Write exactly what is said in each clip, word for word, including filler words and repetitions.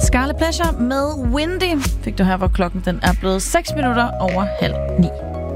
Scarlet Pleasure med Windy fik du her, hvor klokken den er blevet seks minutter over halv ni.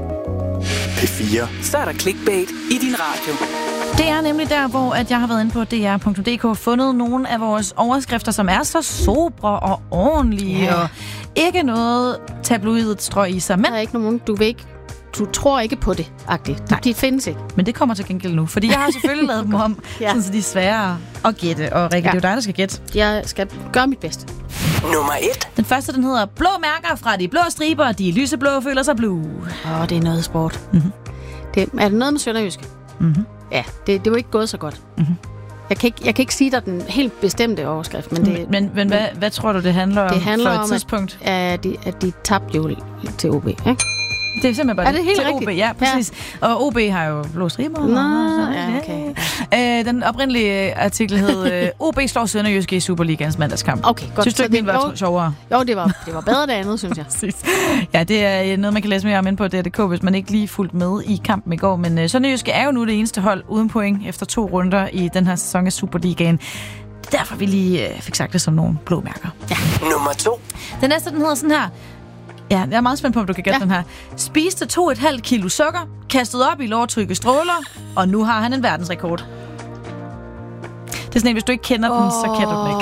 P fire. Så er der clickbait i din radio. Det er nemlig der, hvor at jeg har været inde på d r punktum d k og fundet nogle af vores overskrifter, som er så sobre og ordentlige, ja. Og ikke noget tabloidet strøg i sig. Men der er ikke nogen, du ved ikke, du tror ikke på det, agtigt. Nej. De findes ikke. Men det kommer til gengæld nu, fordi jeg har selvfølgelig lavet dem om, ja. Sådan, så de er svære at gætte. Og Rikke, ja. Det er jo dig, der skal gætte. Jeg skal gøre mit bedste. Nummer et. Den første, den hedder Blå mærker fra de blå striber, de lyseblå føler sig blue. Åh, oh, det er noget sport. Mm-hmm. Det, er det noget med sønderjyske? Mm-hmm. Ja, det, det var ikke gået så godt. Mm-hmm. Jeg kan, ikke, jeg kan ikke sige dig den helt bestemte overskrift, men det... Men, men, men hvad, hvad tror du, det handler om det handler for et om, tidspunkt? At, at, de, at de tabte jo til O B, ikke? Det er simpelthen bare er det helt til rigtigt? O B, ja, præcis. Ja. Og O B har jo blå striber. Nå, ja, okay. Ja. Øh, den oprindelige artikel hed O B slår Sønderjyske i Superligaens mandagskamp. Okay, godt. Synes du ikke, det var jo, sjovere? Jo, det var, det var bedre det andet, synes jeg. Præcis. Ja, det er noget, man kan læse mere om inde på D R punktum d k, hvis man ikke lige fulgte med i kampen i går. Men uh, Sønderjyske er jo nu det eneste hold uden point efter to runder i den her sæson af Superligaen. Det er derfor, vi lige uh, fik sagt det som nogle blå mærker. Ja. Nummer to. Den næste, den hedder sådan her. Ja, jeg er meget spændt på, om du kan gætte ja. Den her. Spiste to et halvt kilo sukker, kastede op i lårtrygge stråler, og nu har han en verdensrekord. Det er sådan en, hvis du ikke kender oh. den, så kender du den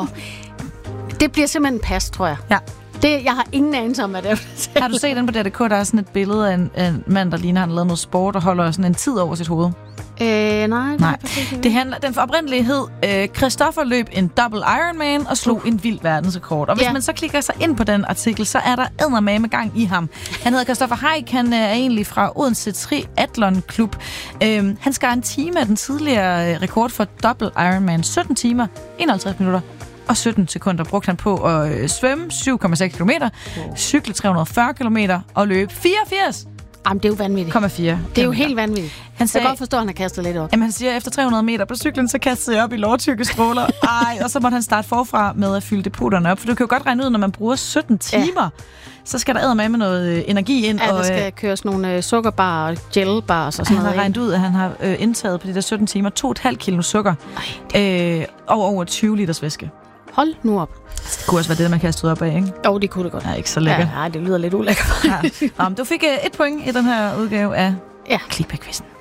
ikke. Det bliver simpelthen en pas, tror jeg. Ja. Det, jeg har ingen anelse om, hvad det er. Har du set den på D R punktum d k? Der er sådan et billede af en, en mand, der ligner, han har lavet noget sport og holder sådan en tid over sit hoved. Øh, nej, nej. Det handler, den oprindelige hed øh, Christoffer løb en double Ironman og slog uh. en vild verdensrekord. Og hvis ja. Man så klikker sig ind på den artikel, så er der eddermame gang i ham. Han hedder Christoffer Haik, han er egentlig fra Odense Triathlon Klub. Øhm, han skar en time af den tidligere rekord for double Ironman. sytten timer, enoghalvtreds minutter og sytten sekunder brugte han på at øh, svømme syv komma seks kilometer, wow. Cykle tre hundrede og fyrre kilometer og løbe fireogfirs. Jamen, det er jo vanvittigt. komma fire Det er jo helt vanvittigt. Han sagde, jeg kan godt forstå, at han har kastet lidt op. Jamen, han siger, at efter tre hundrede meter på cyklen, så kastede jeg op i lårtykke stråler. Ej, og så måtte han starte forfra med at fylde depoterne op. For du kan jo godt regne ud, når man bruger sytten timer, ja. Så skal der eddermame med noget øh, energi ind. Ja, og, der skal køres nogle øh, sukkerbar og gelbars og sådan han noget. Han har regnet ud, at han har øh, indtaget på de der sytten timer to komma fem kilo sukker. Ej, det... øh, og over tyve liters væske. Hold nu op. Det kunne også være det, man kastede op af, ikke? Jo, det kunne det godt. Ja, ikke så lækkert. Ja, nej, det lyder lidt ulækkert. Ja. Um, du fik uh, et point i den her udgave af ja. Clickbait-quizzen.